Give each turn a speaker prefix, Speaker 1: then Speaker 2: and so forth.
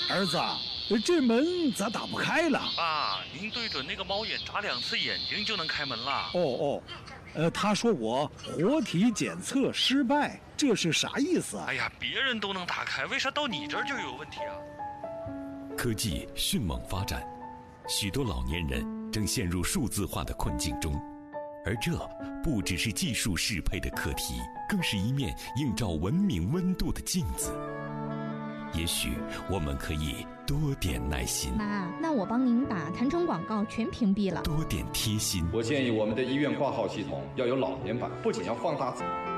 Speaker 1: 儿子，这门咋打不开了？
Speaker 2: 爸，您对准那个猫眼眨2次眼睛就能开门了。
Speaker 1: 他说我活体检测失败，这是啥意思啊？
Speaker 2: 哎呀，别人都能打开，为啥到你这儿就有问题啊？
Speaker 3: 科技迅猛发展，许多老年人正陷入数字化的困境中，而这不只是技术适配的课题，更是一面映照文明温度的镜子。也许我们可以多点耐心。
Speaker 4: 妈，那我帮您把弹窗广告全屏蔽了。
Speaker 3: 多点贴心。
Speaker 5: 我建议我们的医院挂号系统要有老年版，不仅要放大。